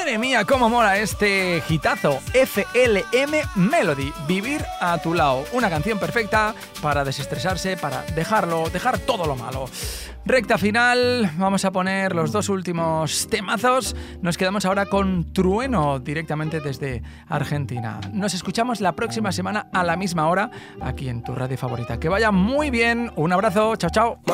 Madre mía, cómo mola este hitazo. FLM Melody, Vivir a tu lado. Una canción perfecta para desestresarse, para dejar todo lo malo. Recta final, vamos a poner los dos últimos temazos. Nos quedamos ahora con Trueno, directamente desde Argentina. Nos escuchamos la próxima semana a la misma hora, aquí en tu radio favorita. Que vaya muy bien, un abrazo, chao, chao.